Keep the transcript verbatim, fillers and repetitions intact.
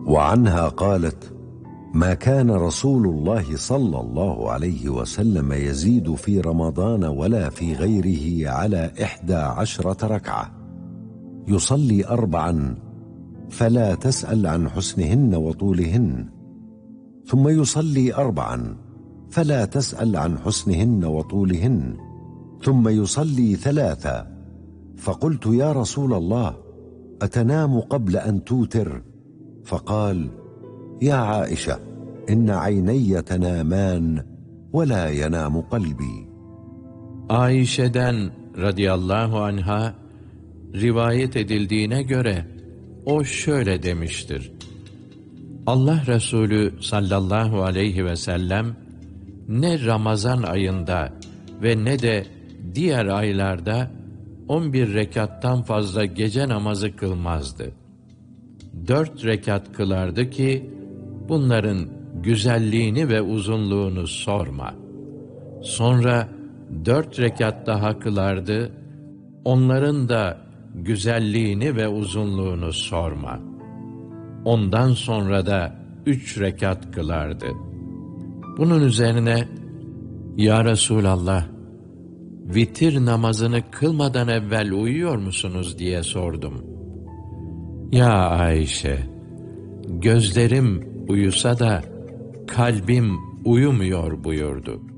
وعنها قالت: ما كان رسول الله صلى الله عليه وسلم يزيد في رمضان ولا في غيره على إحدى عشرة ركعة، يصلي أربعا فلا تسأل عن حسنهن وطولهن، ثم يصلي أربعا فلا تسأل عن حسنهن وطولهن، ثم يصلي ثلاثا. فقلت: يا رسول الله، أتنام قبل أن توتر؟ فقال: يا عائشة، إن عيني تنامان ولا ينام قلبي. Ayşe'den radıyallahu anha rivayet edildiğine göre o şöyle demiştir: Allah Resulü sallallahu aleyhi ve sellem ne Ramazan ayında ve ne de diğer aylarda on bir rekattan fazla gece namazı kılmazdı. Dört rekat kılardı ki bunların güzelliğini ve uzunluğunu sorma. Sonra dört rekat daha kılardı, onların da güzelliğini ve uzunluğunu sorma. Ondan sonra da üç rekat kılardı. Bunun üzerine, ya Resulallah, vitir namazını kılmadan evvel uyuyor musunuz diye sordum. Ya Ayşe, gözlerim uyusa da kalbim uyumuyor buyurdu.